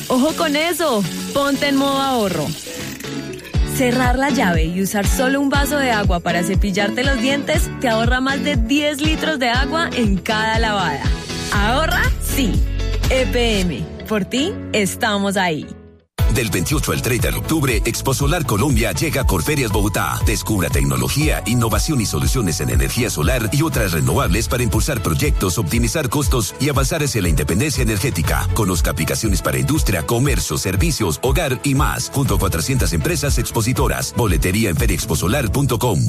¡Ojo con eso! Ponte en modo ahorro. Cerrar la llave y usar solo un vaso de agua para cepillarte los dientes te ahorra más de 10 litros de agua en cada lavada. ¿Ahorra? Sí. EPM. Por ti, estamos ahí. Del 28 al 30 de octubre, Exposolar Colombia llega a Corferias Bogotá. Descubra tecnología, innovación y soluciones en energía solar y otras renovables para impulsar proyectos, optimizar costos y avanzar hacia la independencia energética. Conozca aplicaciones para industria, comercio, servicios, hogar y más, junto a 400 empresas expositoras. Boletería en feriaexposolar.com.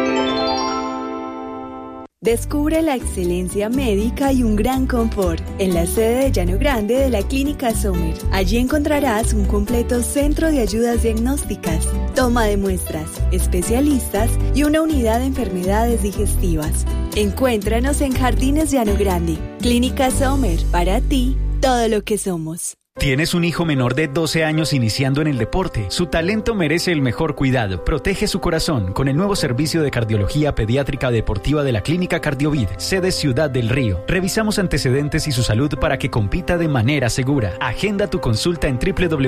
Descubre la excelencia médica y un gran confort en la sede de Llano Grande de la Clínica Sommer. Allí encontrarás un completo centro de ayudas diagnósticas, toma de muestras, especialistas y una unidad de enfermedades digestivas. Encuéntranos en Jardines Llano Grande. Clínica Sommer, para ti, todo lo que somos. ¿Tienes un hijo menor de 12 años iniciando en el deporte? Su talento merece el mejor cuidado. Protege su corazón con el nuevo servicio de cardiología pediátrica deportiva de la Clínica Cardiovid, sede Ciudad del Río. Revisamos antecedentes y su salud para que compita de manera segura. Agenda tu consulta en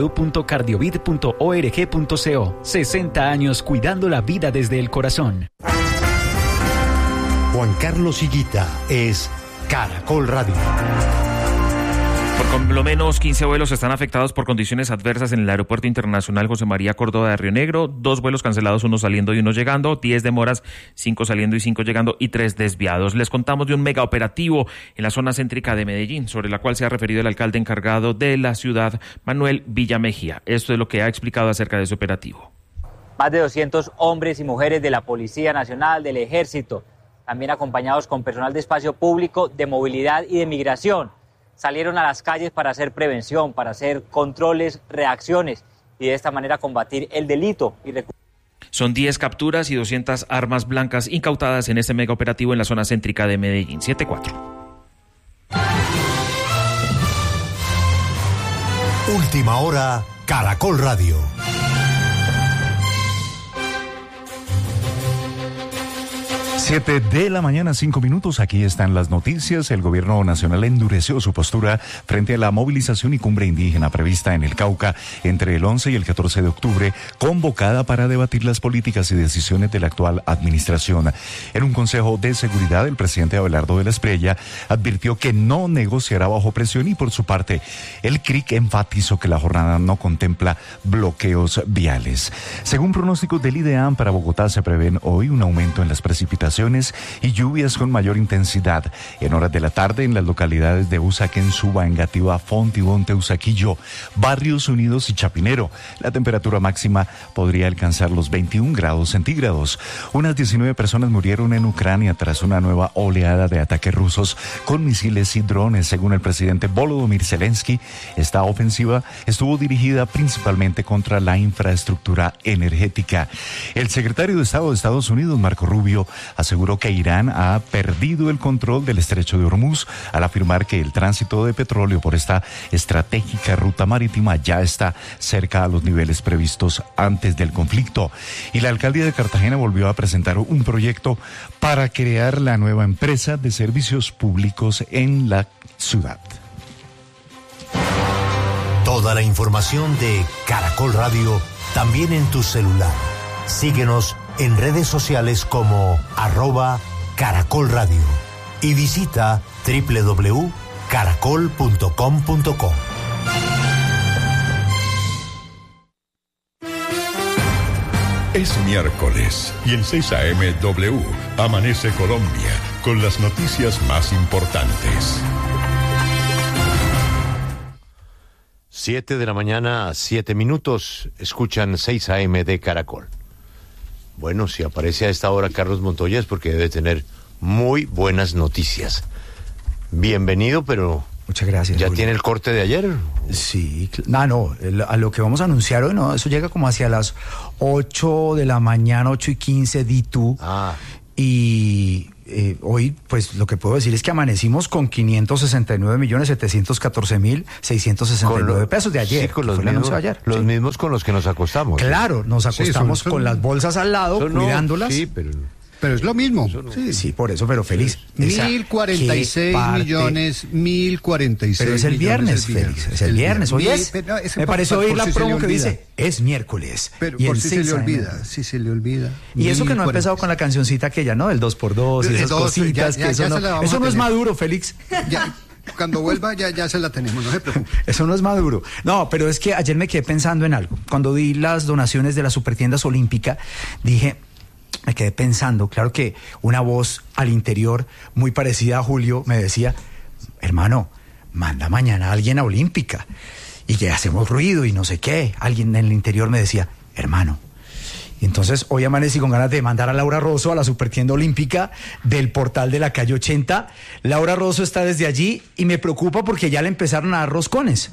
www.cardiovid.org.co. 60 años cuidando la vida desde el corazón. Juan Carlos Higuita es Caracol Radio. Por lo menos 15 vuelos están afectados por condiciones adversas en el Aeropuerto Internacional José María Córdoba de Río Negro. 2 vuelos cancelados, 1 saliendo y 1 llegando. 10 demoras, 5 saliendo y 5 llegando y 3 desviados. Les contamos de un mega operativo en la zona céntrica de Medellín, sobre la cual se ha referido el alcalde encargado de la ciudad, Manuel Villamejía. Esto es lo que ha explicado acerca de ese operativo. Más de 200 hombres y mujeres de la Policía Nacional, del Ejército, también acompañados con personal de espacio público, de movilidad y de migración, salieron a las calles para hacer prevención, para hacer controles, reacciones y de esta manera combatir el delito. Son 10 capturas y 200 armas blancas incautadas en este mega operativo en la zona céntrica de Medellín. 7-4. Última hora, Caracol Radio. 7 de la mañana, 5 minutos. Aquí están las noticias. El gobierno nacional endureció su postura frente a la movilización y cumbre indígena prevista en el Cauca entre el 11 y el 14 de octubre, convocada para debatir las políticas y decisiones de la actual administración. En un consejo de seguridad, el presidente Abelardo de la Espriella advirtió que no negociará bajo presión y, por su parte, el CRIC enfatizó que la jornada no contempla bloqueos viales. Según pronósticos del IDEAM, para Bogotá se prevén hoy un aumento en las precipitaciones y lluvias con mayor intensidad en horas de la tarde en las localidades de Usaquén, Suba, Engativá, Fontibón, Teusaquillo, Barrios Unidos y Chapinero. La temperatura máxima podría alcanzar los 21 grados centígrados. Unas 19 personas murieron en Ucrania tras una nueva oleada de ataques rusos con misiles y drones. Según el presidente Volodymyr Zelensky, esta ofensiva estuvo dirigida principalmente contra la infraestructura energética. El secretario de Estado de Estados Unidos, Marco Rubio, aseguró que Irán ha perdido el control del estrecho de Hormuz al afirmar que el tránsito de petróleo por esta estratégica ruta marítima ya está cerca a los niveles previstos antes del conflicto. Y la alcaldía de Cartagena volvió a presentar un proyecto para crear la nueva empresa de servicios públicos en la ciudad. Toda la información de Caracol Radio también en tu celular. Síguenos en redes sociales como @Caracol Radio y visita www.caracol.com.co. Es miércoles y en 6 AM W amanece Colombia con las noticias más importantes. 7 de la mañana, 7 minutos. Escuchan 6 AM de Caracol. Bueno, si aparece a esta hora Carlos Montoya es porque debe tener muy buenas noticias. Bienvenido, pero... Muchas gracias. ¿Ya Julio tiene el corte de ayer? Sí, a lo que vamos a anunciar hoy, no, eso llega como hacia las 8 de la mañana, 8:15, di tú. Y hoy, pues lo que puedo decir es que amanecimos con 569.714.669 pesos de ayer. Sí, con los mismos con los que nos acostamos. Claro, nos acostamos con las bolsas al lado, cuidándolas. Sí, pero Pero es lo mismo. Sí, por eso, pero Félix. 1.046 millones, 1.046. Pero es el viernes, Félix, es el viernes. Hoy me parece oír la promo que dice, es miércoles. Pero y por si se le olvida, Y eso que no ha empezado con la cancioncita aquella, ¿no? Del 2x2 y esas cositas. Eso no es maduro, Félix. Ya. Cuando vuelva ya se la tenemos, no se preocupe. Eso no es maduro. No, pero es que ayer me quedé pensando en algo. Cuando di las donaciones de las Supertiendas Olímpica, me quedé pensando, claro que una voz al interior muy parecida a Julio me decía, hermano, manda mañana a alguien a Olímpica y que hacemos ruido y no sé qué. Alguien en el interior me decía, hermano. Y entonces hoy amanecí con ganas de mandar a Laura Rosso a la Supertienda Olímpica del portal de la calle 80. Laura Rosso está desde allí y me preocupa porque ya le empezaron a dar roscones.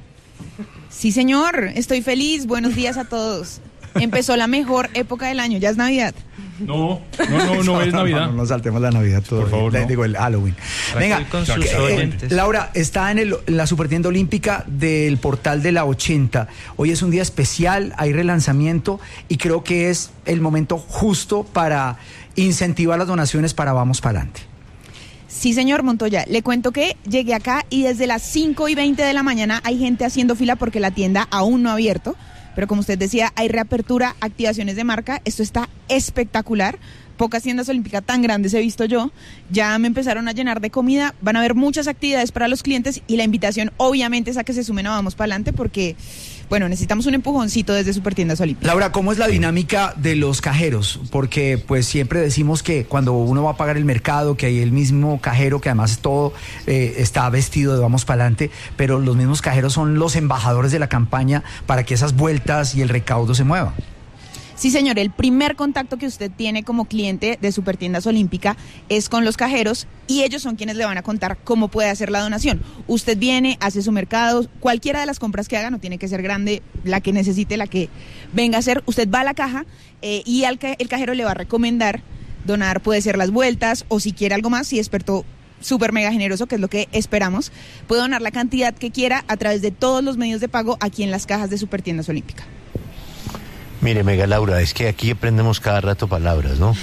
Sí, señor, estoy feliz. Buenos días a todos. Empezó la mejor época del año, ya es Navidad. No es Navidad. No saltemos la Navidad todavía. Por favor, no. Digo, el Halloween. Venga, Laura, está en la Supertienda Olímpica del portal de la 80. Hoy es un día especial, hay relanzamiento y creo que es el momento justo para incentivar las donaciones para Vamos Pa'lante. Sí, señor Montoya, le cuento que llegué acá y desde las 5:20 de la mañana hay gente haciendo fila porque la tienda aún no ha abierto. Pero como usted decía, hay reapertura, activaciones de marca. Esto está espectacular. Pocas tiendas olímpicas tan grandes he visto yo. Ya me empezaron a llenar de comida. Van a haber muchas actividades para los clientes y la invitación obviamente es a que se sumen a Vamos Pa'lante porque, bueno, necesitamos un empujoncito desde Supertiendas Olímpicas. Laura, ¿cómo es la dinámica de los cajeros? Porque pues siempre decimos que cuando uno va a pagar el mercado, que hay el mismo cajero, que además todo está vestido de Vamos Pa'lante, pero los mismos cajeros son los embajadores de la campaña para que esas vueltas y el recaudo se muevan. Sí, señor, el primer contacto que usted tiene como cliente de Supertiendas Olímpica es con los cajeros y ellos son quienes le van a contar cómo puede hacer la donación. Usted viene, hace su mercado, cualquiera de las compras que haga, no tiene que ser grande, la que necesite, la que venga a hacer, usted va a la caja y el cajero le va a recomendar donar, puede ser las vueltas o si quiere algo más, si despertó súper mega generoso, que es lo que esperamos, puede donar la cantidad que quiera a través de todos los medios de pago aquí en las cajas de Supertiendas Olímpica. Mire, Mega Laura, es que aquí aprendemos cada rato palabras, ¿no?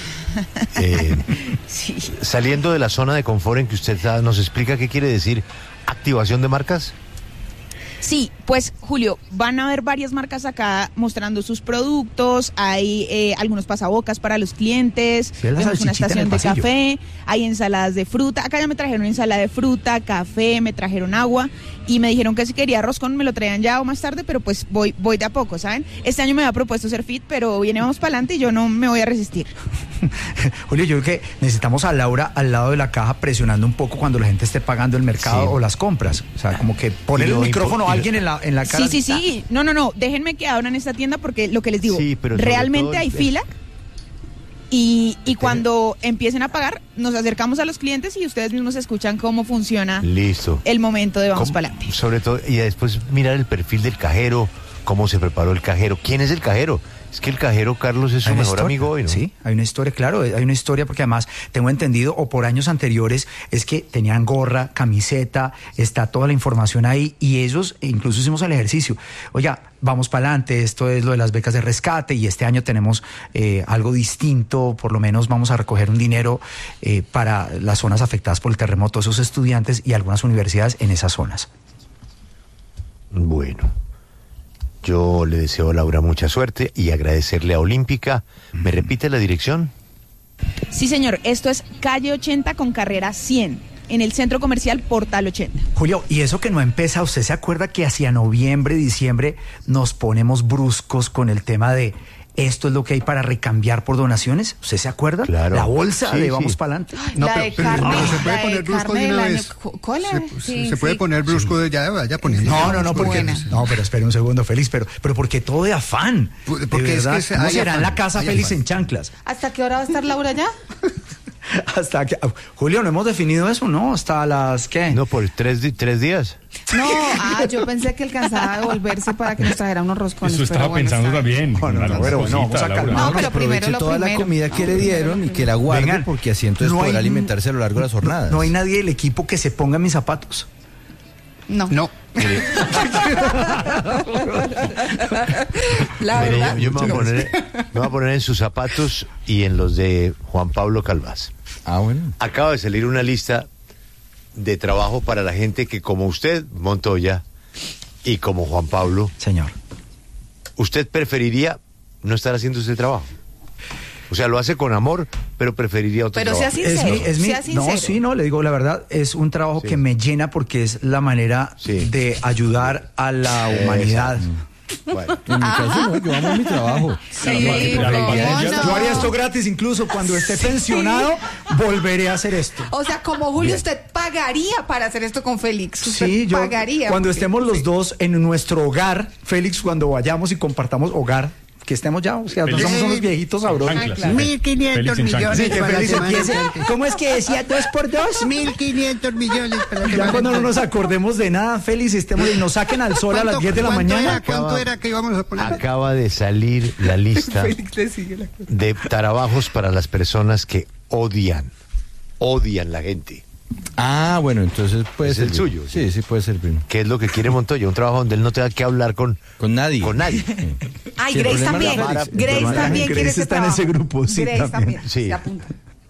Sí. Saliendo de la zona de confort en que usted nos explica qué quiere decir activación de marcas. Sí, pues Julio, van a haber varias marcas acá mostrando sus productos, hay algunos pasabocas para los clientes, vemos una estación de café, hay ensaladas de fruta, acá ya me trajeron ensalada de fruta, café, me trajeron agua y me dijeron que si quería roscón me lo traían ya o más tarde, pero pues voy de a poco, ¿saben? Este año me había propuesto ser fit, pero viene Vamos Pa'lante y yo no me voy a resistir. Julio, yo creo que necesitamos a Laura al lado de la caja presionando un poco cuando la gente esté pagando el mercado o las compras, o sea, como que poner el micrófono a alguien en la cara. Sí. No, déjenme que abran esta tienda porque lo que les digo, realmente hay fila y cuando empiecen a pagar, nos acercamos a los clientes y ustedes mismos escuchan cómo funciona el momento de Vamos Pa'lante. Sobre todo, y después mirar el perfil del cajero, cómo se preparó el cajero, quién es el cajero. Es que el cajero, Carlos, es su mejor amigo hoy, ¿no? Sí, hay una historia, claro, hay una historia porque además tengo entendido, o por años anteriores, es que tenían gorra, camiseta, está toda la información ahí y ellos, incluso hicimos el ejercicio. Oiga, Vamos Pa'lante, esto es lo de las becas de rescate y este año tenemos algo distinto, por lo menos vamos a recoger un dinero para las zonas afectadas por el terremoto, esos estudiantes y algunas universidades en esas zonas. Bueno. Yo le deseo a Laura mucha suerte y agradecerle a Olímpica. ¿Me repite la dirección? Sí, señor. Esto es calle 80 con carrera 100, en el centro comercial Portal 80. Julio, y eso que no empieza, ¿usted se acuerda que hacia noviembre, diciembre nos ponemos bruscos con el tema de esto es lo que hay para recambiar por donaciones? ¿Usted se acuerda? Claro. La bolsa de Vamos Pa'lante. No, pero se puede poner brusco de una vez. Se puede poner brusco de ya poniendo. No, porque no, pero espere un segundo, Félix, pero porque todo de afán. Porque es que ¿cómo será en la casa Félix en chanclas? ¿Hasta qué hora va a estar Laura ya? Hasta que Julio, no hemos definido eso, ¿no? Hasta las ¿qué? No, por 3 días. No, yo pensé que alcanzaba a devolverse para que nos trajera unos roscones. Eso estaba pensando también. Vamos a calmar. No, pero primero toda la comida que le dieron y que la guarden porque así entonces podrá alimentarse a lo largo de las jornadas. No hay nadie del equipo que se ponga en mis zapatos. No. La verdad. Yo me voy a poner en sus zapatos y en los de Juan Pablo Calvás. Ah, bueno. Acaba de salir una lista de trabajo para la gente que, como usted, Montoya, y como Juan Pablo. Señor. ¿Usted preferiría no estar haciendo ese trabajo? O sea, lo hace con amor, pero preferiría otro trabajo. Pero sea sincero, sea sincero. No, sí, no, le digo la verdad, es un trabajo que me llena porque es la manera de ayudar a la humanidad. Bueno, en mi caso no, yo amo mi trabajo. Sí, yo haría esto gratis, incluso cuando esté pensionado, volveré a hacer esto. O sea, como Julio, usted pagaría para hacer esto con Félix. Usted Sí, yo pagaría. cuando estemos los dos en nuestro hogar, Félix, cuando vayamos y compartamos hogar, que estemos ya, o sea, no somos unos viejitos sabrosos. 1.500 millones. Sí, que para Félix la semana empiece. entrante. ¿Cómo es que decía 2 por 2? 1.500 millones para la Ya semana cuando no nos entrante. acordemos de nada, Félix, estemos y nos saquen al sol a las 10 de la mañana. ¿Cuánto era que íbamos a poner? Acaba de salir la lista Félix le sigue la cosa. de trabajos para las personas que odian la gente. Ah, bueno, entonces puede Es ser. el suyo. Sí, sí puede ser, primo. ¿Qué es lo que quiere Montoya? Un trabajo donde él no tenga que hablar con nadie. Con nadie. Ay, Sí, el Grace problema también. es la Félix. Grace también quiere Grace ese está en trabajo. ese grupo, sí, Grace también. Sí. Se apunta.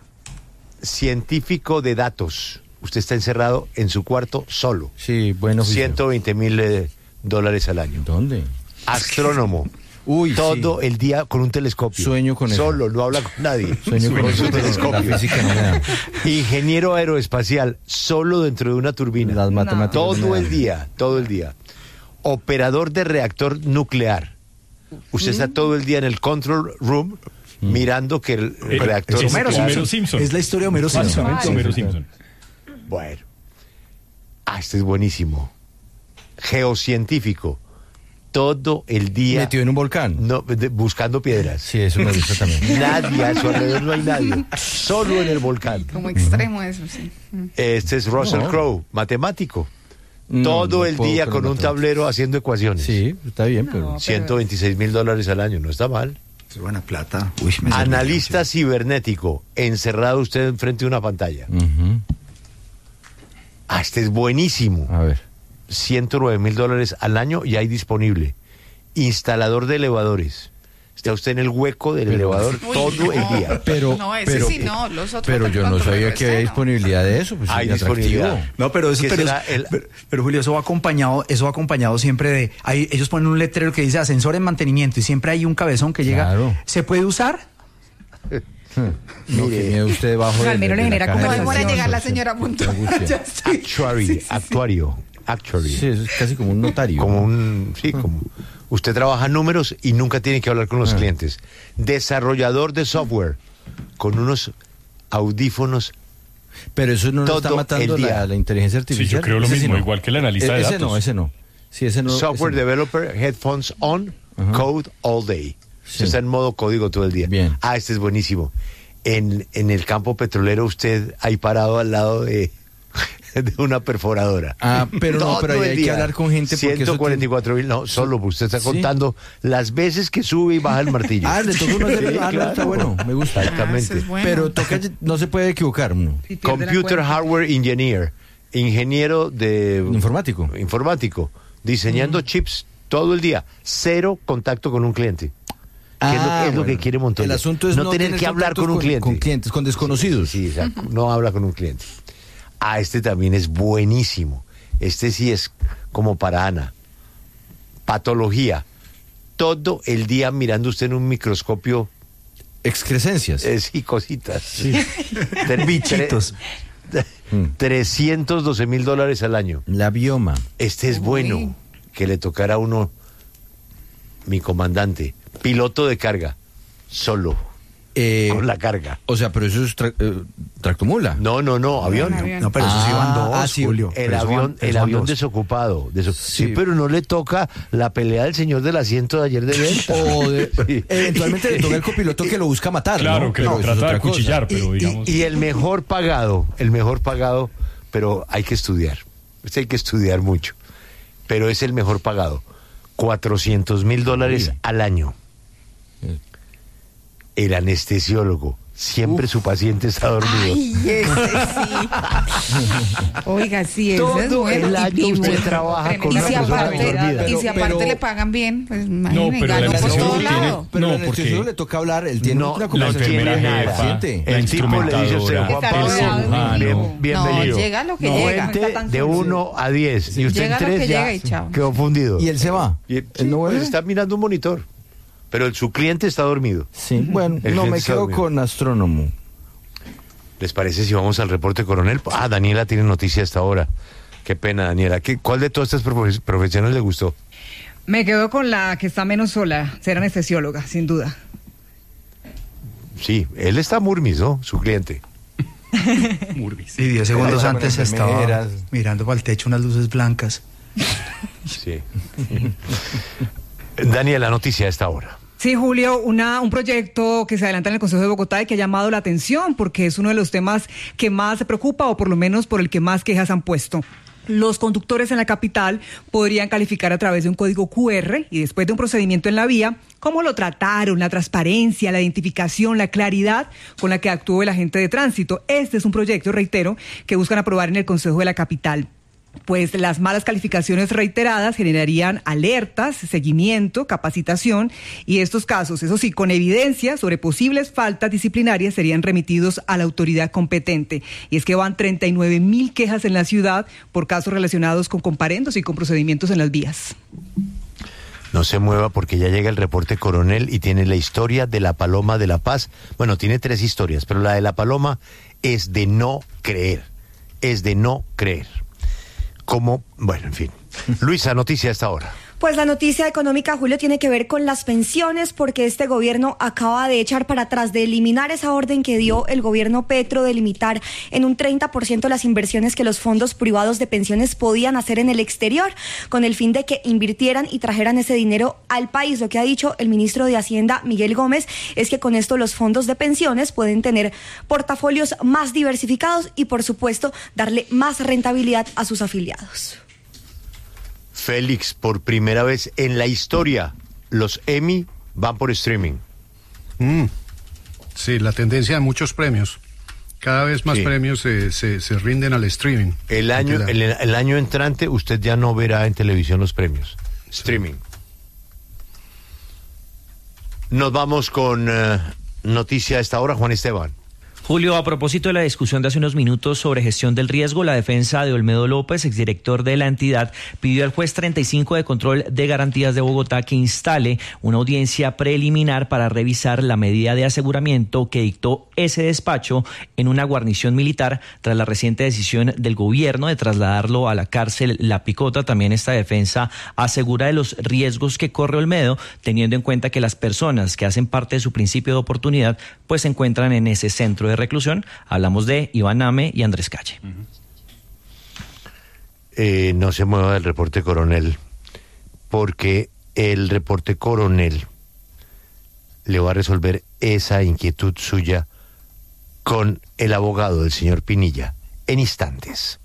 Científico de datos. Usted está encerrado en su cuarto solo. Sí, bueno. 120,000 dólares al año. ¿Dónde? Astrónomo. Uy, todo el día con un telescopio. Sueño con eso. Solo, no habla con nadie. Sueño con su eso, pero telescopio. la física no me da. Ingeniero aeroespacial, solo dentro de una turbina. Las matemáticas Todo no me el dan. día, todo el día. Operador de reactor nuclear. Usted está todo el día en el control room mirando que el reactor es nuclear- Homero Simpson. Es la historia de Homero Simpson. Básicamente Homero Simpson. Bueno. Este es buenísimo. Geocientífico. Todo el día. Metido en un volcán. No, buscando piedras. Sí, eso me gusta también. Nadie a su alrededor, no hay nadie. Solo en el volcán. Como extremo eso, sí. Este es Russell No. Crowe, matemático. No, Todo no el puedo día con con un matemáticas. tablero haciendo ecuaciones. Sí, está bien, pero. 126,000 dólares al año, no está mal. Es buena plata. Uy, Analista cibernético, encerrado usted enfrente de una pantalla. Ujú. Este es buenísimo. A ver. 109,000 dólares al año y hay disponible. Instalador de elevadores. Está usted en el hueco del elevador Uy, todo el no. día. Pero, No, ese pero, sí no, los otros. pero yo no sabía que había disponibilidad de eso. Pues Hay es atractivo. disponibilidad. No, pero eso, ¿Qué pero, será el- pero, Julio, eso va acompañado siempre de, ellos ponen un letrero que dice ascensor en mantenimiento y siempre hay un cabezón que llega. Claro. ¿Se puede usar? No, que miedo usted debajo de, Almero le de la genera caja de No demora sensación. llegar la señora a punto. Angustia. Ya estoy. Actuario. Sí, eso es casi como un notario. Como un, sí, como usted trabaja números y nunca tiene que hablar con los clientes. Desarrollador de software con unos audífonos. Pero eso no lo todo está matando el día. la inteligencia artificial. Sí, yo creo lo Ese sí mismo, no. igual que el analista de Ese datos. no, ese no. Sí, ese no. Software ese no. developer, headphones on, Ajá. code all day. Sí. Está en modo código todo el día. Bien. Este es buenísimo. En el campo petrolero usted ahí parado al lado de una perforadora. Ah, pero no, Todo pero ahí el hay que día. hablar con gente porque eso 144,000, no, solo usted está contando las veces que sube y baja el martillo. Ah, le toca uno hacer. Sí, Ah, no, claro. está bueno, me gusta. Exactamente. es bueno. Pero toca, no se puede equivocar uno. Y pierde la Computer cuenta. Hardware Engineer, ingeniero de Informático. diseñando chips todo el día, cero contacto con un cliente. ¿Qué es lo que quiere Montoya? El asunto es no tener que hablar con un cliente. Con clientes, con desconocidos. Sí, exacto. No habla con un cliente. Este también es buenísimo. Este sí es como para Ana. Patología. Todo el día mirando usted en un microscopio. Excrescencias. Sí, cositas. Sí. Bichitos. 312,000 dólares al año. La bioma. Este es bueno. Que le tocara a uno, mi comandante, piloto de carga, solo, con la carga. O sea, pero eso es tractomula. No, avión. No, pero eso sí van dos, sí, Julio. El Pero eso avión, van- el eso van avión dos. desocupado. Sí, pero no le toca la pelea del señor del asiento de ayer de venta. O Sí. eventualmente le toca al copiloto que lo busca matar. Claro, ¿no? que Pero lo eso es trata de otra cosa. acuchillar, pero digamos. Y el mejor pagado, pero hay que estudiar. Hay que estudiar mucho. Pero es el mejor pagado. 400,000 dólares al año. El anestesiólogo, Siempre su paciente está dormido. Ay, ese sí. Oiga, sí, ese Todo es bueno. el año usted trabaja con una persona dormida. Y si aparte le pagan bien, pues No, pero ganó el por todo anestesiólogo lado. Pero no, al porque anestesiólogo le toca hablar, él tiene una la conversación enfermera con el jefa, paciente. la El tipo le dice a usted, Juan Está Pablo, rodeado. bienvenido. No, llega lo que llega. Cuente de 1 a 10. Y usted Llega en lo 3 que ya llega y chao. quedó fundido. Y él se va. Él no pues vuelve. está mirando un monitor. Pero su cliente está dormido. Sí, bueno, El no, cliente me está quedo dormido. con astrónomo. ¿Les parece si vamos al reporte coronel? Ah, Daniela tiene noticia hasta ahora. Qué pena, Daniela. ¿Cuál de todas estas profesiones le gustó? Me quedo con la que está menos sola, ser anestesióloga, sin duda. Sí, él está murmis, ¿no? Su cliente. Y 10 segundos Ahí antes están las estaba enfermeras. mirando para el techo unas luces blancas. Sí. Daniela, noticia a esta hora. Sí, Julio, un proyecto que se adelanta en el Consejo de Bogotá y que ha llamado la atención porque es uno de los temas que más se preocupa o por lo menos por el que más quejas han puesto. Los conductores en la capital podrían calificar a través de un código QR y después de un procedimiento en la vía cómo lo trataron, la transparencia, la identificación, la claridad con la que actuó el agente de tránsito. Este es un proyecto, reitero, que buscan aprobar en el Consejo de la capital. Pues las malas calificaciones reiteradas generarían alertas, seguimiento, capacitación y estos casos, eso sí, con evidencia sobre posibles faltas disciplinarias serían remitidos a la autoridad competente. Y es que van 39.000 quejas en la ciudad por casos relacionados con comparendos y con procedimientos en las vías. No se mueva porque ya llega el reporte coronel y tiene la historia de la Paloma de la Paz. Bueno, tiene 3 historias, pero la de la Paloma es de no creer. Es de no creer. Bueno, en fin. Luisa, noticia a esta hora. Pues la noticia económica, Julio, tiene que ver con las pensiones porque este gobierno acaba de echar para atrás, de eliminar esa orden que dio el gobierno Petro de limitar en un 30% las inversiones que los fondos privados de pensiones podían hacer en el exterior, con el fin de que invirtieran y trajeran ese dinero al país. Lo que ha dicho el ministro de Hacienda, Miguel Gómez, es que con esto los fondos de pensiones pueden tener portafolios más diversificados y, por supuesto, darle más rentabilidad a sus afiliados. Félix, por primera vez en la historia, los Emmy van por streaming. Sí, la tendencia de muchos premios. Cada vez más premios se rinden al streaming. El año entrante usted ya no verá en televisión los premios. Streaming. Nos vamos con noticia a esta hora, Juan Esteban. Julio, a propósito de la discusión de hace unos minutos sobre gestión del riesgo, la defensa de Olmedo López, exdirector de la entidad, pidió al juez 35 de control de garantías de Bogotá que instale una audiencia preliminar para revisar la medida de aseguramiento que dictó ese despacho en una guarnición militar tras la reciente decisión del gobierno de trasladarlo a la cárcel La Picota. También esta defensa asegura de los riesgos que corre Olmedo, teniendo en cuenta que las personas que hacen parte de su principio de oportunidad pues se encuentran en ese centro de reclusión. Hablamos de Iván Name y Andrés Calle. No se mueva del reporte coronel, porque el reporte coronel le va a resolver esa inquietud suya con el abogado del señor Pinilla en instantes.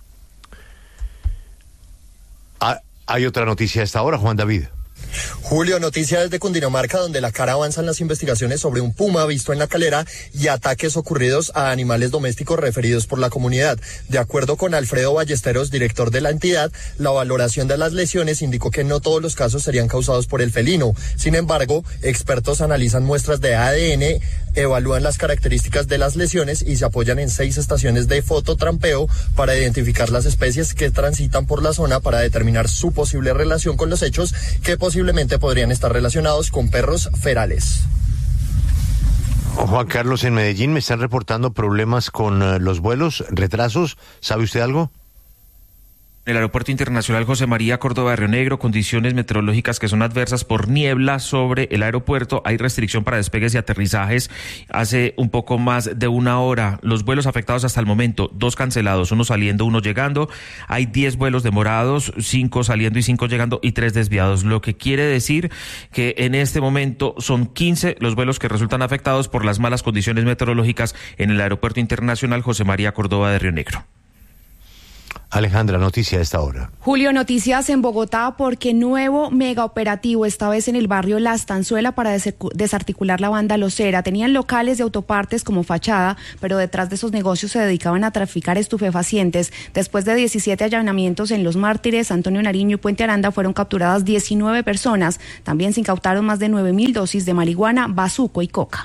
Hay otra noticia a esta hora, Juan David. Julio, noticia desde Cundinamarca, donde la CAR avanza en las investigaciones sobre un puma visto en La Calera y ataques ocurridos a animales domésticos referidos por la comunidad. De acuerdo con Alfredo Ballesteros, director de la entidad, la valoración de las lesiones indicó que no todos los casos serían causados por el felino. Sin embargo, expertos analizan muestras de ADN, evalúan las características de las lesiones y se apoyan en 6 estaciones de fototrampeo para identificar las especies que transitan por la zona para determinar su posible relación con los hechos que posiblemente podrían estar relacionados con perros ferales. Juan Carlos, en Medellín me están reportando problemas con los vuelos, retrasos. ¿Sabe usted algo? En el Aeropuerto Internacional José María Córdoba de Río Negro, condiciones meteorológicas que son adversas por niebla sobre el aeropuerto. Hay restricción para despegues y aterrizajes. Hace un poco más de una hora, los vuelos afectados hasta el momento, 2 cancelados, 1 saliendo, 1 llegando. Hay 10 vuelos demorados, 5 saliendo y 5 llegando y 3 desviados. Lo que quiere decir que en este momento son 15 los vuelos que resultan afectados por las malas condiciones meteorológicas en el Aeropuerto Internacional José María Córdoba de Río Negro. Alejandra, noticia a esta hora. Julio, noticias en Bogotá porque nuevo mega operativo, esta vez en el barrio La Estanzuela para desarticular la banda Locera. Tenían locales de autopartes como fachada, pero detrás de esos negocios se dedicaban a traficar estupefacientes. Después de 17 allanamientos en Los Mártires, Antonio Nariño y Puente Aranda fueron capturadas 19 personas. También se incautaron más de 9.000 dosis de marihuana, bazuco y coca.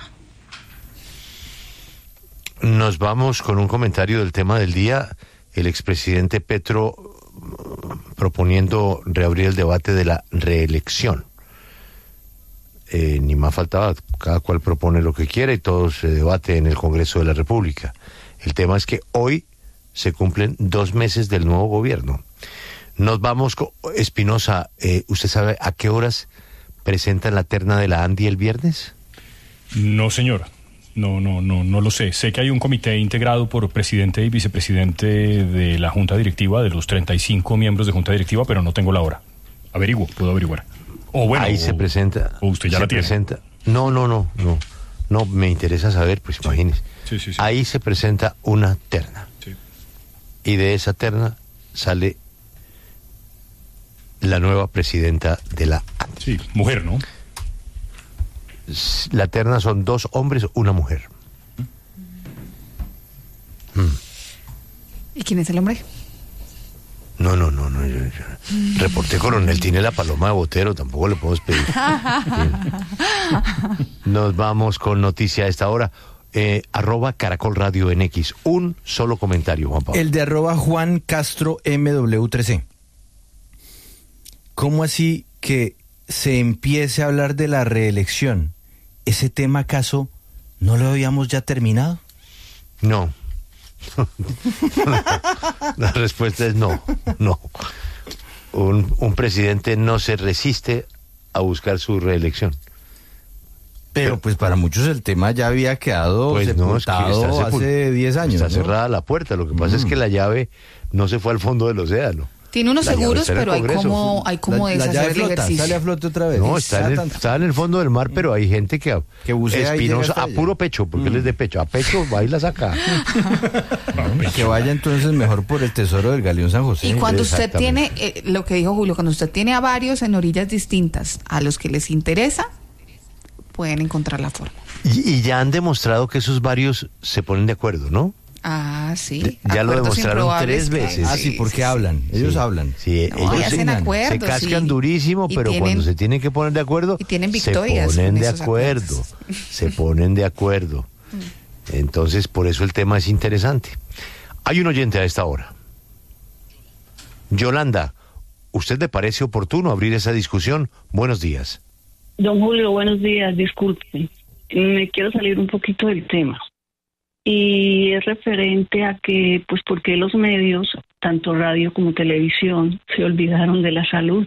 Nos vamos con un comentario del tema del día. El expresidente Petro proponiendo reabrir el debate de la reelección. Ni más faltaba, cada cual propone lo que quiere y todo se debate en el Congreso de la República. El tema es que hoy se cumplen 2 meses del nuevo gobierno. Nos vamos con Espinosa. ¿Usted sabe a qué horas presentan la terna de la ANDI el viernes? No, señora. No lo sé. Sé que hay un comité integrado por presidente y vicepresidente de la Junta Directiva, de los 35 miembros de Junta Directiva, pero no tengo la hora. Puedo averiguar. O bueno, ahí se presenta. O usted ya la tiene. Presenta. No, me interesa saber, pues imagínese. Sí. Ahí se presenta una terna. Sí. Y de esa terna sale la nueva presidenta de la ANDI. Sí, mujer, ¿no? La terna son 2 hombres, 1 mujer. ¿Y quién es el hombre? No. Yo reporté coronel, tiene la paloma de Botero, tampoco le podemos pedir. Nos vamos con noticia a esta hora. @Caracol Radio en X. Un solo comentario, Juan Pablo. El de @Juan Castro MW13. ¿Cómo así que se empiece a hablar de la reelección? ¿Ese tema acaso no lo habíamos ya terminado? No. La respuesta es no. Un presidente no se resiste a buscar su reelección. Pero pues para muchos el tema ya había quedado sepultado hace 10 años. Está cerrada la puerta. Lo que pasa es que la llave no se fue al fondo del océano. Tiene unos seguros, pero hay como deshacer el ejercicio. Sale a flote otra vez. No, está en el fondo del mar, pero hay gente que bucea Espinosa a puro pecho, porque él es de pecho. A pecho va y la saca. Que vaya entonces mejor por el tesoro del Galeón San José. Y cuando usted tiene, lo que dijo Julio, cuando usted tiene a varios en orillas distintas, a los que les interesa, pueden encontrar la forma. Y ya han demostrado que esos varios se ponen de acuerdo, ¿no? Ah, sí. Ya lo demostraron 3 veces. Sí, porque hablan. Ellos hablan. Sí, ellos hacen acuerdos. Se cascan durísimo, pero cuando se tienen que poner de acuerdo, y tienen victorias. Se ponen de acuerdo. Se ponen de acuerdo. Entonces, por eso el tema es interesante. Hay un oyente a esta hora. Yolanda, ¿usted le parece oportuno abrir esa discusión? Buenos días. Don Julio, buenos días. Disculpe. Me quiero salir un poquito del tema. Y es referente a que, pues, porque los medios, tanto radio como televisión, se olvidaron de la salud.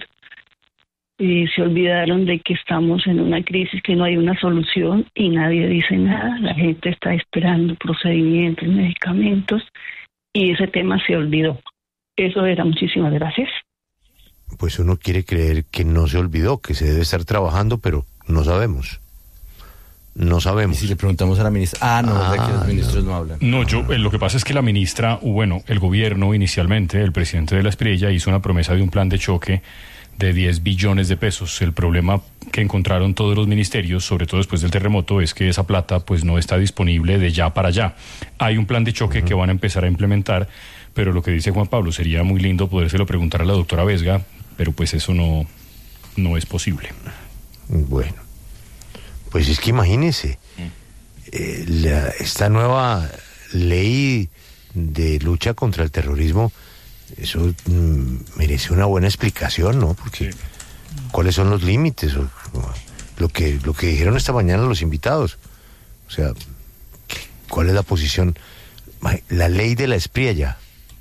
Se olvidaron de que estamos en una crisis, que no hay una solución y nadie dice nada. La gente está esperando procedimientos, medicamentos y ese tema se olvidó. Eso era. Muchísimas gracias. Pues uno quiere creer que no se olvidó, que se debe estar trabajando, pero no sabemos. No sabemos. ¿Y si le preguntamos a la ministra? ¿Verdad que los ministros no hablan? No, lo que pasa es que la ministra, el gobierno inicialmente, el presidente de la Espriella hizo una promesa de un plan de choque de 10 billones de pesos. El problema que encontraron todos los ministerios, sobre todo después del terremoto, es que esa plata pues no está disponible de ya para allá. Hay un plan de choque que van a empezar a implementar, pero lo que dice Juan Pablo, sería muy lindo podérselo preguntar a la doctora Vesga, pero pues eso no es posible. Bueno. Pues es que imagínese, esta nueva ley de lucha contra el terrorismo, eso merece una buena explicación, ¿no? Porque ¿cuáles son los límites? Lo que dijeron esta mañana los invitados. O sea, ¿cuál es la posición? La ley de la Espriella.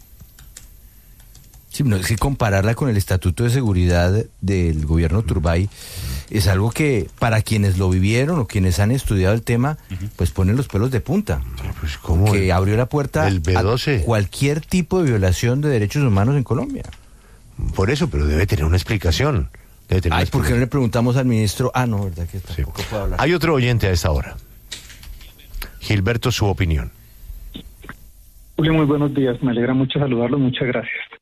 Sí, no, es que compararla con el Estatuto de Seguridad del gobierno Turbay es algo que para quienes lo vivieron o quienes han estudiado el tema, pues ponen los pelos de punta. Pues ¿cómo? Que abrió la puerta a cualquier tipo de violación de derechos humanos en Colombia. Por eso, pero debe tener una explicación. ¿Por qué no le preguntamos al ministro? No, verdad que tampoco puede hablar. Hay otro oyente a esta hora. Gilberto, su opinión. Julio, muy buenos días. Me alegra mucho saludarlo. Muchas gracias.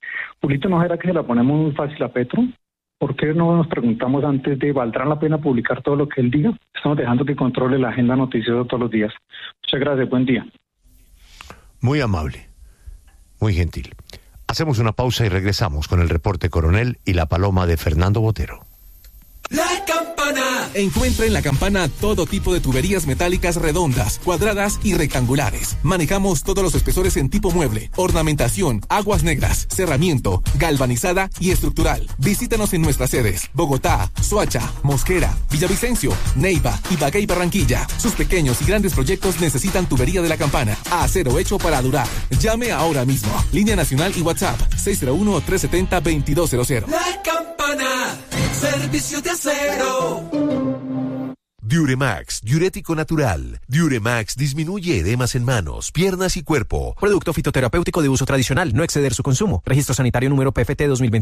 Julito, ¿no será que se la ponemos muy fácil a Petro? ¿Por qué no nos preguntamos antes de valdrá la pena publicar todo lo que él diga? Estamos dejando que controle la agenda noticiosa todos los días. Muchas gracias, buen día. Muy amable, muy gentil. Hacemos una pausa y regresamos con el reporte Coronel y la paloma de Fernando Botero. La Campana. Encuentra en La Campana todo tipo de tuberías metálicas redondas, cuadradas y rectangulares. Manejamos todos los espesores en tipo mueble, ornamentación, aguas negras, cerramiento, galvanizada y estructural. Visítanos en nuestras sedes: Bogotá, Soacha, Mosquera, Villavicencio, Neiva, Ibagué y Barranquilla. Sus pequeños y grandes proyectos necesitan tubería de La Campana. Acero hecho para durar. Llame ahora mismo. Línea nacional y WhatsApp 601-370-2200. La Campana. Servicio de acero. Diuremax, diurético natural. Diuremax disminuye edemas en manos, piernas y cuerpo. Producto fitoterapéutico de uso tradicional, no exceder su consumo. Registro sanitario número PFT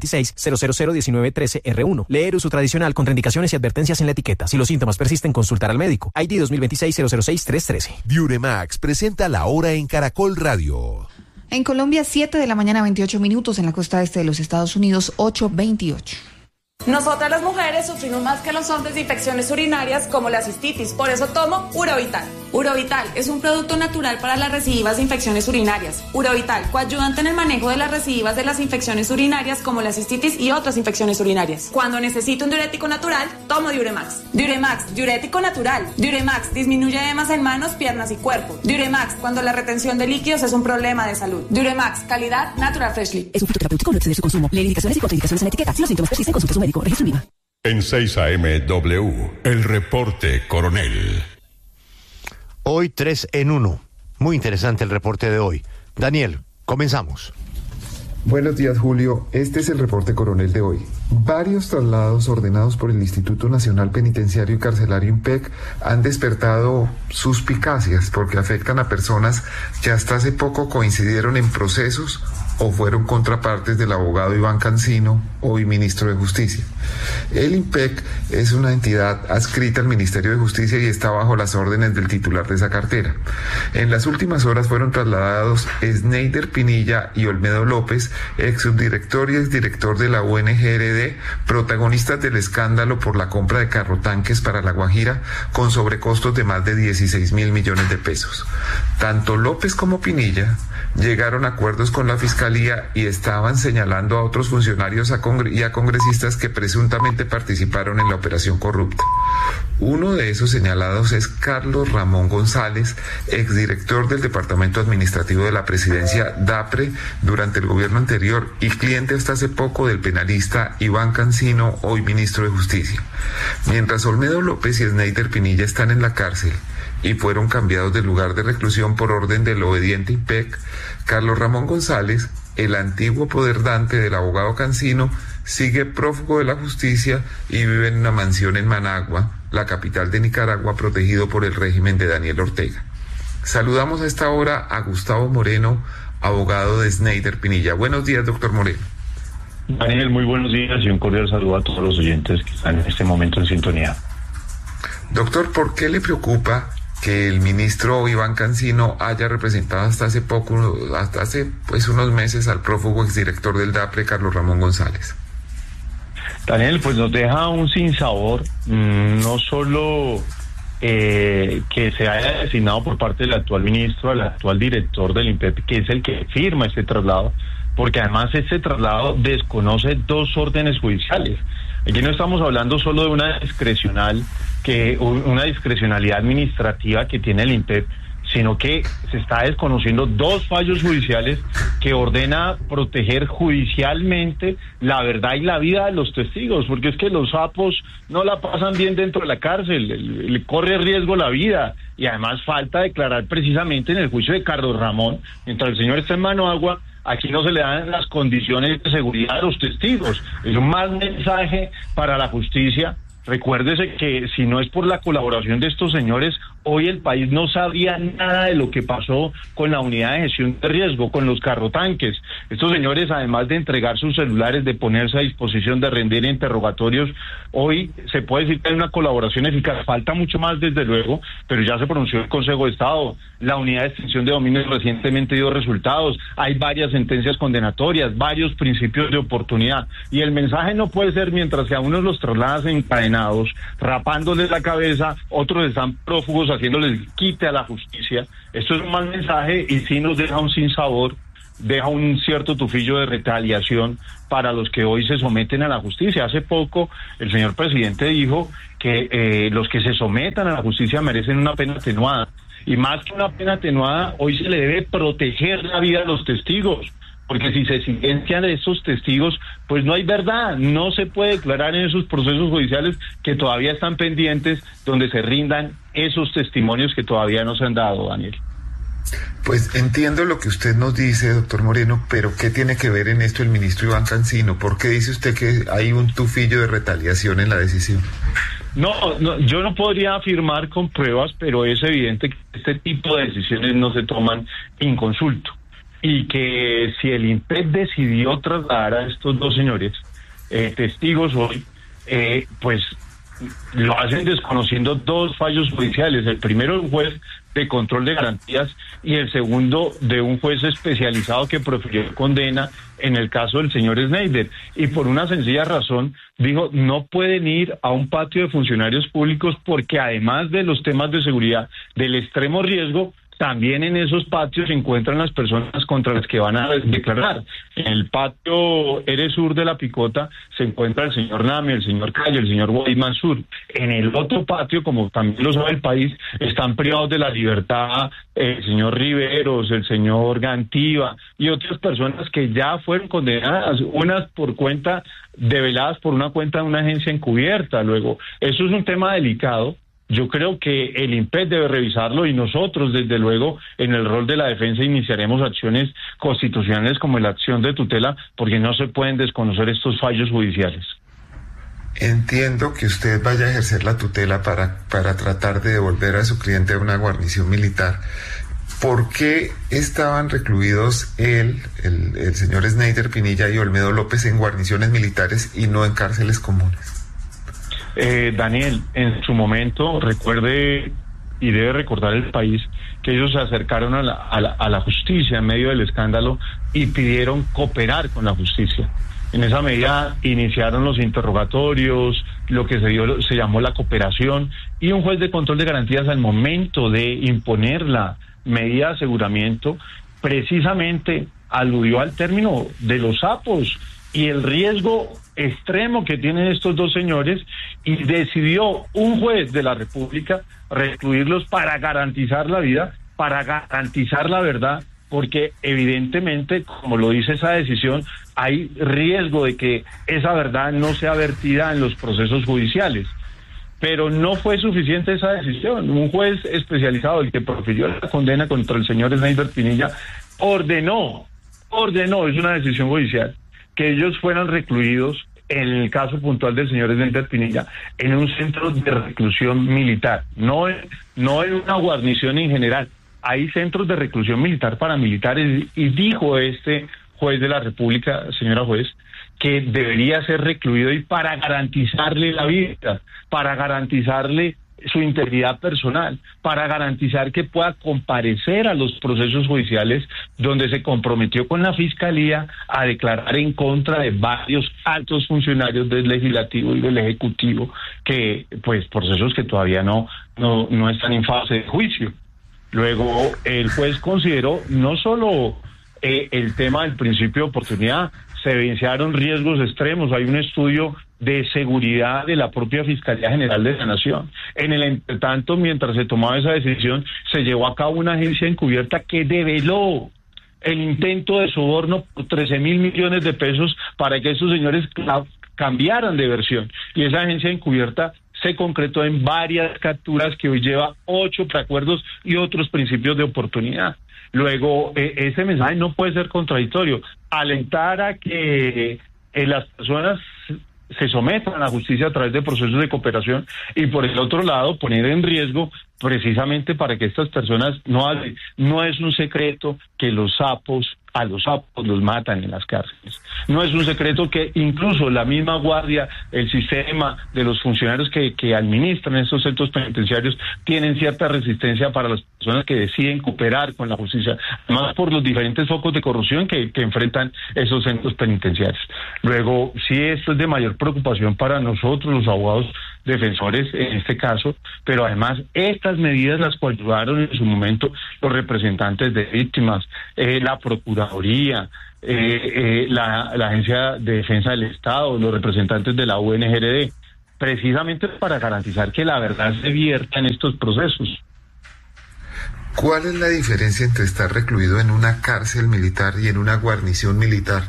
2026-0001913R1. Leer uso tradicional, contraindicaciones y advertencias en la etiqueta. Si los síntomas persisten, consultar al médico. ID 2026-006-313. Diuremax presenta La Hora en Caracol Radio. En Colombia, 7 de la mañana, 28 minutos. En la costa este de los Estados Unidos, 8:28. Nosotras las mujeres sufrimos más que los hombres de infecciones urinarias como la cistitis, por eso tomo Urovital. Urovital es un producto natural para las recidivas de infecciones urinarias. Urovital, coayudante en el manejo de las recidivas de las infecciones urinarias como la cistitis y otras infecciones urinarias. Cuando necesito un diurético natural, tomo Diuremax. Diuremax, diurético natural. Diuremax disminuye edemas en manos, piernas y cuerpo. Diuremax, cuando la retención de líquidos es un problema de salud. Diuremax, calidad Natural Freshly. Es un fitoterapéutico, no exceder su consumo. Lee indicaciones y contraindicaciones en la etiqueta. Si los síntomas persisten, consulte a su médico. Registro INVIMA. En 6 AM W, el reporte Coronel. Hoy 3 en 1. Muy interesante el reporte de hoy. Daniel, comenzamos. Buenos días, Julio. Este es el reporte Coronel de hoy. Varios traslados ordenados por el Instituto Nacional Penitenciario y Carcelario INPEC han despertado suspicacias porque afectan a personas que hasta hace poco coincidieron en procesos o fueron contrapartes del abogado Iván Cancino, hoy ministro de Justicia. El INPEC es una entidad adscrita al Ministerio de Justicia y está bajo las órdenes del titular de esa cartera. En las últimas horas fueron trasladados Sneider Pinilla y Olmedo López, ex subdirector y exdirector de la ONG-RD, protagonistas del escándalo por la compra de carrotanques para La Guajira con sobrecostos de más de 16.000 millones de pesos. Tanto López como Pinilla llegaron a acuerdos con la Fiscalía y estaban señalando a otros funcionarios y a congresistas que presuntamente participaron en la operación corrupta. Uno de esos señalados es Carlos Ramón González, exdirector del Departamento Administrativo de la Presidencia DAPRE durante el gobierno anterior y cliente hasta hace poco del penalista Iván Cancino, hoy ministro de Justicia. Mientras Olmedo López y Sneider Pinilla están en la cárcel y fueron cambiados de lugar de reclusión por orden del obediente INPEC, Carlos Ramón González, el antiguo poderdante del abogado Cancino, sigue prófugo de la justicia y vive en una mansión en Managua, la capital de Nicaragua, protegido por el régimen de Daniel Ortega. Saludamos a esta hora a Gustavo Moreno, abogado de Sneider Pinilla. Buenos días, doctor Moreno. Daniel, muy buenos días y un cordial saludo a todos los oyentes que están en este momento en sintonía. Doctor, ¿por qué le preocupa que el ministro Iván Cancino haya representado hasta hace unos meses al prófugo exdirector del DAPRE, Carlos Ramón González? Daniel, pues nos deja un sinsabor, no solo que se haya designado por parte del actual ministro, al actual director del INPEC, que es el que firma este traslado, porque además este traslado desconoce 2 órdenes judiciales. Aquí no estamos hablando solo de una discrecionalidad administrativa que tiene el INPEC, sino que se está desconociendo 2 fallos judiciales que ordena proteger judicialmente la verdad y la vida de los testigos, porque es que los sapos no la pasan bien dentro de la cárcel, le corre riesgo la vida, y además falta declarar precisamente en el juicio de Carlos Ramón, mientras el señor está en Managua. Aquí no se le dan las condiciones de seguridad a los testigos. Es un mal mensaje para la justicia Recuérdese que si no es por la colaboración de estos señores, hoy el país no sabría nada de lo que pasó con la unidad de gestión de riesgo, con los carrotanques. Estos señores, además de entregar sus celulares, de ponerse a disposición, de rendir interrogatorios, hoy se puede decir que hay una colaboración eficaz. Falta mucho más, desde luego, pero ya se pronunció el Consejo de Estado. La unidad de extinción de dominio recientemente dio resultados. Hay varias sentencias condenatorias, varios principios de oportunidad. Y el mensaje no puede ser, mientras que a unos los trasladas encadenados, rapándoles la cabeza, otros están prófugos, haciéndoles quite a la justicia. Esto es un mal mensaje y sí nos deja un sinsabor, deja un cierto tufillo de retaliación para los que hoy se someten a la justicia. Hace poco el señor presidente dijo que los que se sometan a la justicia merecen una pena atenuada. Y más que una pena atenuada, hoy se le debe proteger la vida de los testigos, porque si se silencian esos testigos, pues no hay verdad, no se puede declarar en esos procesos judiciales que todavía están pendientes, donde se rindan esos testimonios que todavía no se han dado, Daniel. Pues entiendo lo que usted nos dice, doctor Moreno, pero ¿qué tiene que ver en esto el ministro Iván Cancino? ¿Por qué dice usted que hay un tufillo de retaliación en la decisión? No, yo no podría afirmar con pruebas, pero es evidente que este tipo de decisiones no se toman inconsulto. Y que si el INPEC decidió trasladar a estos dos señores testigos hoy, pues lo hacen desconociendo dos fallos judiciales. El primero de un juez de control de garantías y el segundo de un juez especializado que profirió condena en el caso del señor Schneider. Y por una sencilla razón, dijo, no pueden ir a un patio de funcionarios públicos porque además de los temas de seguridad, del extremo riesgo, también en esos patios se encuentran las personas contra las que van a declarar. En el patio Eresur de La Picota se encuentra el señor Nami, el señor Calle, el señor Guay Mansur. En el otro patio, como también lo sabe el país, están privados de la libertad el señor Riveros, el señor Gantiva y otras personas que ya fueron condenadas, unas por cuenta, develadas por una cuenta de una agencia encubierta. Luego, eso es un tema delicado. Yo creo que el INPEC debe revisarlo y nosotros, desde luego, en el rol de la defensa iniciaremos acciones constitucionales como la acción de tutela, porque no se pueden desconocer estos fallos judiciales. Entiendo que usted vaya a ejercer la tutela para tratar de devolver a su cliente a una guarnición militar. ¿Por qué estaban recluidos el señor Schneider Pinilla y Olmedo López en guarniciones militares y no en cárceles comunes? Daniel, en su momento, recuerde y debe recordar el país que ellos se acercaron a la justicia en medio del escándalo y pidieron cooperar con la justicia. En esa medida iniciaron los interrogatorios, lo que se llamó la cooperación, y un juez de control de garantías, al momento de imponer la medida de aseguramiento, precisamente aludió al término de los sapos y el riesgo extremo que tienen estos dos señores, y decidió un juez de la República recluirlos para garantizar la vida, para garantizar la verdad, porque evidentemente, como lo dice esa decisión, hay riesgo de que esa verdad no sea vertida en los procesos judiciales. Pero no fue suficiente esa decisión. Un juez especializado, el que profirió la condena contra el señor Schneider Pinilla, ordenó, es una decisión judicial, que ellos fueran recluidos, en el caso puntual del señor Schneider Pinilla, en un centro de reclusión militar, no en una guarnición en general. Hay centros de reclusión militar para militares, y dijo este juez de la República, señora juez, que debería ser recluido y para garantizarle la vida, para garantizarle su integridad personal, para garantizar que pueda comparecer a los procesos judiciales donde se comprometió con la Fiscalía a declarar en contra de varios altos funcionarios del Legislativo y del Ejecutivo, que pues procesos que todavía no están en fase de juicio. Luego el juez consideró no solo el tema del principio de oportunidad, se evidenciaron riesgos extremos. Hay un estudio de seguridad de la propia Fiscalía General de la Nación. En el entretanto, mientras se tomaba esa decisión, se llevó a cabo una agencia encubierta que develó el intento de soborno por 13.000 millones de pesos para que esos señores cambiaran de versión. Y esa agencia encubierta se concretó en varias capturas que hoy lleva 8 preacuerdos y otros principios de oportunidad. Luego, ese mensaje no puede ser contradictorio. Alentar a que las personas se sometan a la justicia a través de procesos de cooperación, y por el otro lado poner en riesgo precisamente para que estas personas no hablen. No es un secreto que a los sapos los matan en las cárceles. No es un secreto que incluso la misma guardia, el sistema de los funcionarios que administran estos centros penitenciarios tienen cierta resistencia para las personas que deciden cooperar con la justicia, además por los diferentes focos de corrupción que enfrentan esos centros penitenciarios. Luego, sí, esto es de mayor preocupación para nosotros, los abogados defensores en este caso, pero además estas medidas las coadyuvaron en su momento los representantes de víctimas, la Procuraduría, la Agencia de Defensa del Estado, los representantes de la UNGRD, precisamente para garantizar que la verdad se vierta en estos procesos. ¿Cuál es la diferencia entre estar recluido en una cárcel militar y en una guarnición militar?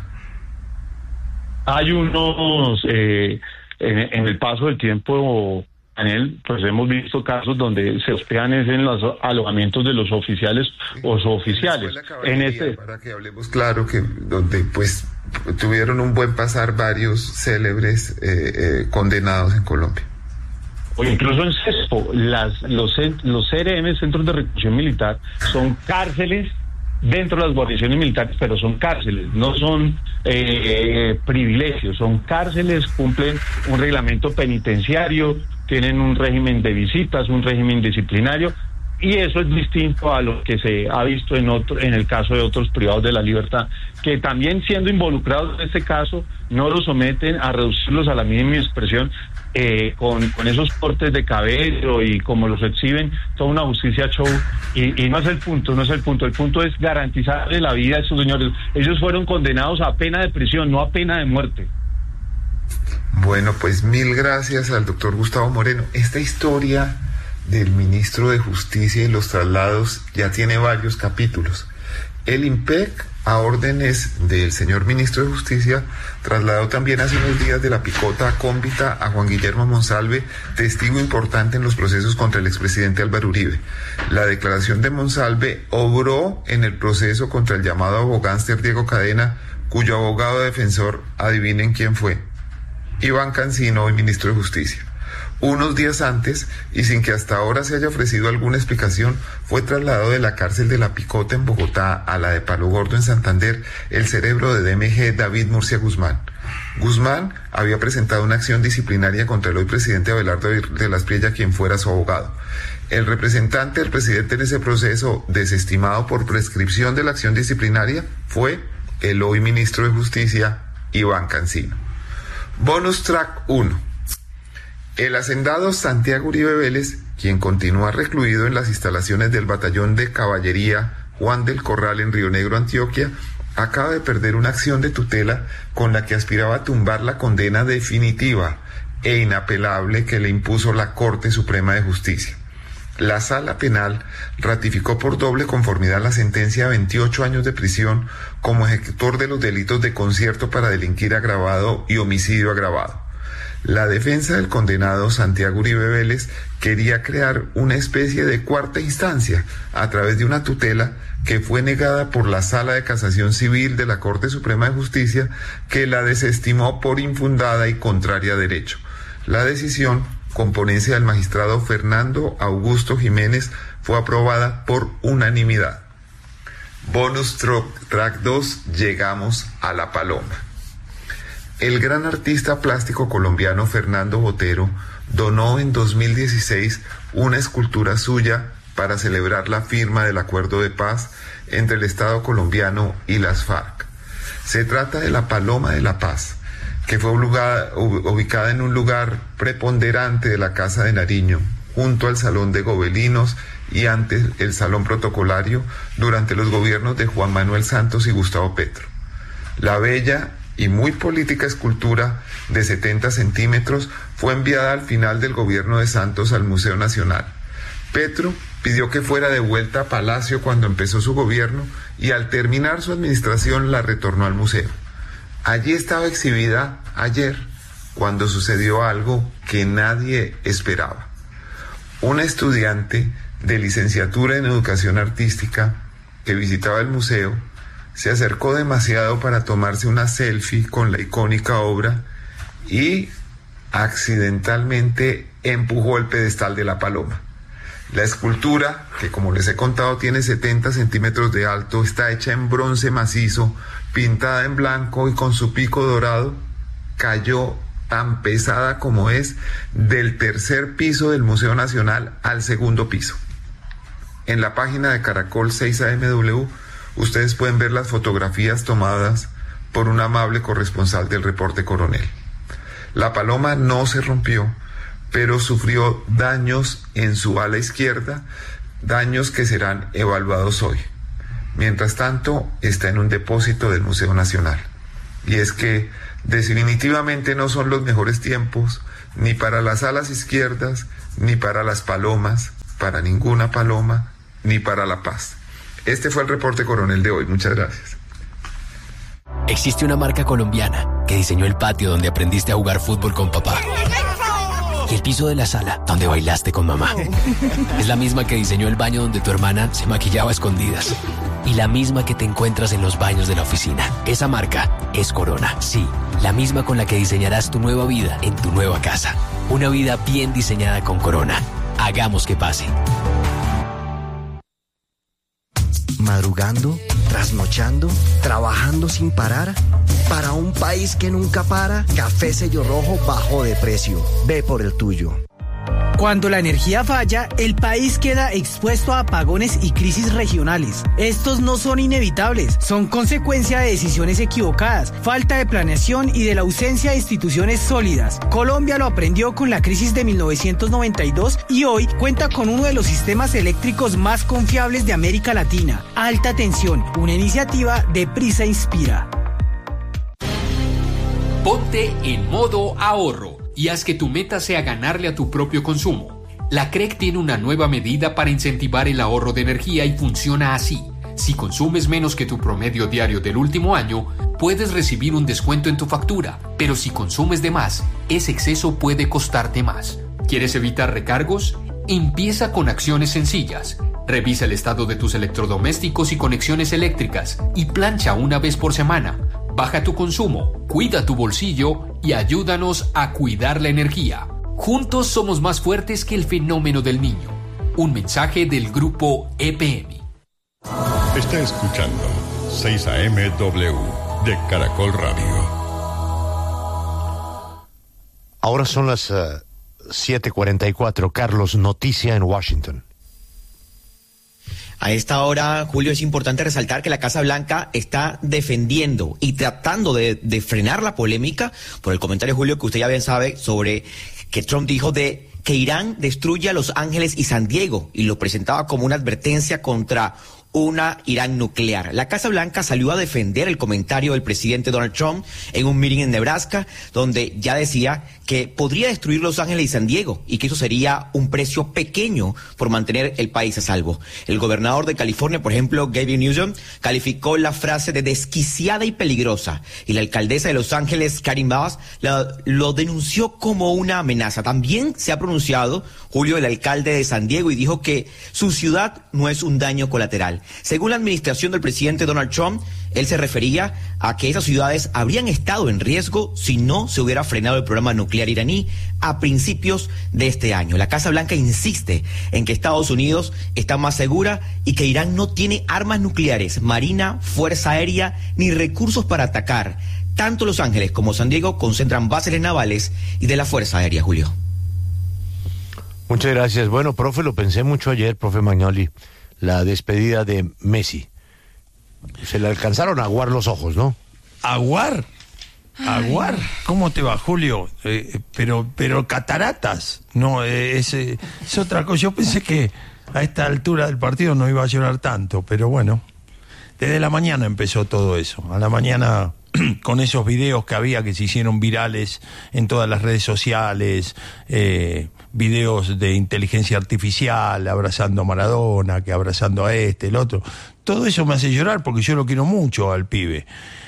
Hay unos... En el paso del tiempo, Daniel, pues hemos visto casos donde se hospedan en los alojamientos de los oficiales o suboficiales. Para que hablemos claro, que donde pues tuvieron un buen pasar varios célebres condenados en Colombia. O incluso en CESPO, los CRM, Centros de Reclusión Militar, son cárceles dentro de las guarniciones militares, pero son cárceles, no son privilegios, son cárceles, cumplen un reglamento penitenciario, tienen un régimen de visitas, un régimen disciplinario, y eso es distinto a lo que se ha visto en el caso de otros privados de la libertad, que también siendo involucrados en este caso, no los someten a reducirlos a la mínima expresión, con esos cortes de cabello y como los exhiben, toda una justicia show, y no es el punto, el punto es garantizarle la vida a esos señores. Ellos fueron condenados a pena de prisión, no a pena de muerte. Bueno, pues mil gracias al doctor Gustavo Moreno. Esta historia del ministro de Justicia y los traslados ya tiene varios capítulos. El IMPEC, a órdenes del señor ministro de Justicia, trasladó también hace unos días de la Picota a Cómbita a Juan Guillermo Monsalve, testigo importante en los procesos contra el expresidente Álvaro Uribe. La declaración de Monsalve obró en el proceso contra el llamado abogánster Diego Cadena, cuyo abogado defensor, adivinen quién fue: Iván Cancino, hoy ministro de Justicia. Unos días antes, y sin que hasta ahora se haya ofrecido alguna explicación, fue trasladado de la cárcel de La Picota en Bogotá a la de Palo Gordo en Santander el cerebro de DMG David Murcia Guzmán. Guzmán había presentado una acción disciplinaria contra el hoy presidente Abelardo de la Espriella, quien fuera su abogado. El representante del presidente en ese proceso, desestimado por prescripción de la acción disciplinaria, fue el hoy ministro de Justicia, Iván Cancino. Bonus track 1. El hacendado Santiago Uribe Vélez, quien continúa recluido en las instalaciones del Batallón de Caballería Juan del Corral en Río Negro, Antioquia, acaba de perder una acción de tutela con la que aspiraba a tumbar la condena definitiva e inapelable que le impuso la Corte Suprema de Justicia. La Sala Penal ratificó por doble conformidad la sentencia a 28 años de prisión como ejecutor de los delitos de concierto para delinquir agravado y homicidio agravado. La defensa del condenado Santiago Uribe Vélez quería crear una especie de cuarta instancia a través de una tutela que fue negada por la Sala de Casación Civil de la Corte Suprema de Justicia, que la desestimó por infundada y contraria a derecho. La decisión, con ponencia del magistrado Fernando Augusto Jiménez, fue aprobada por unanimidad. Bonus track 2, llegamos a La Paloma. El gran artista plástico colombiano Fernando Botero donó en 2016 una escultura suya para celebrar la firma del acuerdo de paz entre el Estado colombiano y las FARC. Se trata de la Paloma de la Paz, que fue ubicada en un lugar preponderante de la Casa de Nariño, junto al Salón de Gobelinos y ante el Salón Protocolario durante los gobiernos de Juan Manuel Santos y Gustavo Petro. La bella y muy política escultura de 70 centímetros fue enviada al final del gobierno de Santos al Museo Nacional. Petro pidió que fuera devuelta a Palacio cuando empezó su gobierno y al terminar su administración la retornó al museo. Allí estaba exhibida ayer cuando sucedió algo que nadie esperaba. Una estudiante de licenciatura en educación artística que visitaba el museo se acercó demasiado para tomarse una selfie con la icónica obra y accidentalmente empujó el pedestal de la paloma. La escultura, que como les he contado tiene 70 centímetros de alto, está hecha en bronce macizo, pintada en blanco y con su pico dorado, cayó tan pesada como es del tercer piso del Museo Nacional al segundo piso. En la página de Caracol 6AMW ustedes pueden ver las fotografías tomadas por un amable corresponsal del Reporte Coronel. La paloma no se rompió, pero sufrió daños en su ala izquierda, daños que serán evaluados hoy. Mientras tanto, está en un depósito del Museo Nacional. Y es que definitivamente no son los mejores tiempos, ni para las alas izquierdas, ni para las palomas, para ninguna paloma, ni para la paz. Este fue el Reporte Coronel de hoy. Muchas gracias. Existe una marca colombiana que diseñó el patio donde aprendiste a jugar fútbol con papá. Y el piso de la sala donde bailaste con mamá. Es la misma que diseñó el baño donde tu hermana se maquillaba a escondidas. Y la misma que te encuentras en los baños de la oficina. Esa marca es Corona. Sí, la misma con la que diseñarás tu nueva vida en tu nueva casa. Una vida bien diseñada con Corona. Hagamos que pase. Madrugando, trasnochando, trabajando sin parar. Para un país que nunca para, Café Sello Rojo bajó de precio. Ve por el tuyo. Cuando la energía falla, el país queda expuesto a apagones y crisis regionales. Estos no son inevitables, son consecuencia de decisiones equivocadas, falta de planeación y de la ausencia de instituciones sólidas. Colombia lo aprendió con la crisis de 1992 y hoy cuenta con uno de los sistemas eléctricos más confiables de América Latina. Alta Tensión, una iniciativa de Prisa Inspira. Ponte en modo ahorro y haz que tu meta sea ganarle a tu propio consumo. La CREC tiene una nueva medida para incentivar el ahorro de energía y funciona así. Si consumes menos que tu promedio diario del último año, puedes recibir un descuento en tu factura, pero si consumes de más, ese exceso puede costarte más. ¿Quieres evitar recargos? Empieza con acciones sencillas. Revisa el estado de tus electrodomésticos y conexiones eléctricas y plancha una vez por semana. Baja tu consumo, cuida tu bolsillo y ayúdanos a cuidar la energía. Juntos somos más fuertes que el fenómeno del niño. Un mensaje del grupo EPM. Está escuchando 6AMW de Caracol Radio. Ahora son las 7:44. Carlos, noticia en Washington. A esta hora, Julio, es importante resaltar que la Casa Blanca está defendiendo y tratando de frenar la polémica por el comentario, Julio, que usted ya bien sabe sobre que Trump dijo de que Irán destruya Los Ángeles y San Diego y lo presentaba como una advertencia contra una Irán nuclear. La Casa Blanca salió a defender el comentario del presidente Donald Trump en un meeting en Nebraska, donde ya decía que podría destruir Los Ángeles y San Diego y que eso sería un precio pequeño por mantener el país a salvo. El gobernador de California, por ejemplo, Gavin Newsom, calificó la frase de desquiciada y peligrosa, y la alcaldesa de Los Ángeles, Karen Bass, lo denunció como una amenaza. También se ha pronunciado, Julio, el alcalde de San Diego, y dijo que su ciudad no es un daño colateral. Según la administración del presidente Donald Trump, él se refería a que esas ciudades habrían estado en riesgo si no se hubiera frenado el programa nuclear iraní a principios de este año. La Casa Blanca insiste en que Estados Unidos está más segura y que Irán no tiene armas nucleares, marina, fuerza aérea ni recursos para atacar. Tanto Los Ángeles como San Diego concentran bases navales y de la Fuerza Aérea, Julio. Muchas gracias. Bueno, profe, lo pensé mucho ayer, profe Magnoli, la despedida de Messi. Se le alcanzaron a aguar los ojos, ¿no? ¿Aguar? ¿Aguar? ¿Cómo te va, Julio? Pero cataratas. No, es otra cosa. Yo pensé que a esta altura del partido no iba a llorar tanto, pero bueno. Desde la mañana empezó todo eso. A la mañana, con esos videos que había que se hicieron virales en todas las redes sociales, videos de inteligencia artificial, abrazando a Maradona, que abrazando a este, el otro. Todo eso me hace llorar porque yo lo quiero mucho al pibe.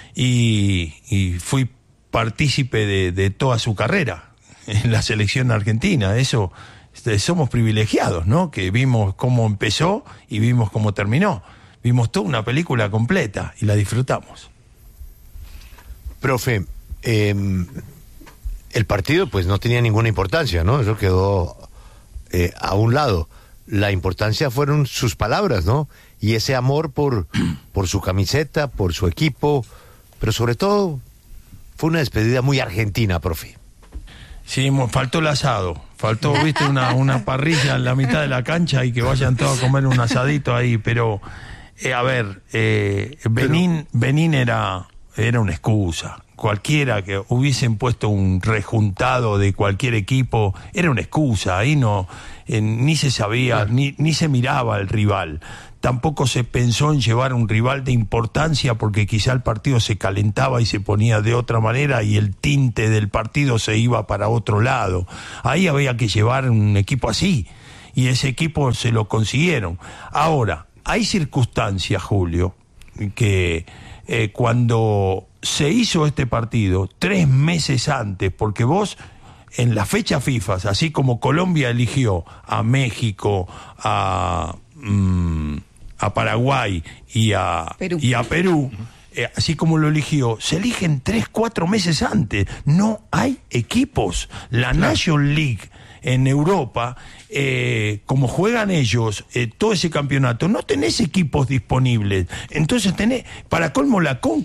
Y fui partícipe de toda su carrera en la selección argentina. Eso, somos privilegiados, ¿no? Que vimos cómo empezó y vimos cómo terminó. Vimos toda una película completa y la disfrutamos. Profe, El partido pues no tenía ninguna importancia, ¿no? Eso quedó a un lado. La importancia fueron sus palabras, ¿no? Y ese amor por su camiseta, por su equipo, pero sobre todo fue una despedida muy argentina, profe. Sí, faltó el asado, faltó, viste, una parrilla en la mitad de la cancha y que vayan todos a comer un asadito ahí, pero, a ver, Benín era una excusa. Cualquiera que hubiesen puesto un rejuntado de cualquier equipo, era una excusa, ahí no, ni se sabía, ni se miraba al rival. Tampoco se pensó en llevar un rival de importancia porque quizá el partido se calentaba y se ponía de otra manera y el tinte del partido se iba para otro lado. Ahí había que llevar un equipo así y ese equipo se lo consiguieron. Ahora, hay circunstancias, Julio, que cuando se hizo este partido 3 meses antes, porque vos en la fecha FIFA, así como Colombia eligió a México, a Paraguay y a Perú, así como lo eligió, se eligen 3-4 meses antes. No hay equipos. La National League en Europa, como juegan ellos todo ese campeonato, no tenés equipos disponibles. Entonces tenés, para colmo, la